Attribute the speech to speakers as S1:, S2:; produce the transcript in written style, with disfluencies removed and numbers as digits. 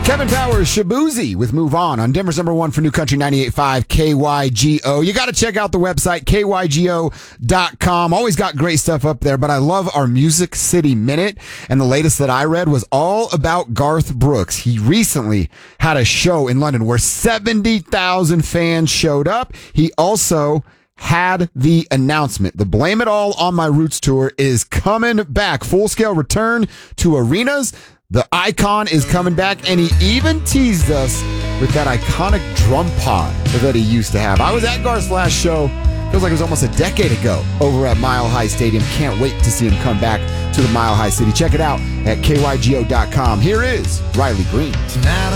S1: Kevin Powers, Shabuzi with Move On Denver's number one for New Country 98.5 KYGO. You got to check out the website, kygo.com. Always got great stuff up there, but I love our Music City Minute. And the latest that I read was all about Garth Brooks. He recently had a show in London where 70,000 fans showed up. He also had the announcement. The Blame It All on My Roots tour is coming back. Full-scale return to arenas. The icon is coming back, and he even teased us with that iconic drum pod that he used to have. I was at Garth's last show. Feels like it was almost a decade ago over at Mile High Stadium. Can't wait to see him come back to the Mile High City. Check it out at kygo.com. Here is Riley Green.
S2: Tonight